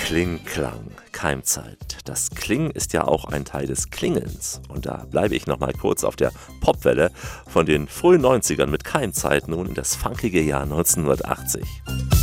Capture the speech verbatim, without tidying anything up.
Kling-Klang, Keimzeit. Das Klingen ist ja auch ein Teil des Klingelns. Und da bleibe ich noch mal kurz auf der Popwelle von den frühen neunzigern mit Keimzeit nun in das funkige Jahr neunzehnhundertachtzig.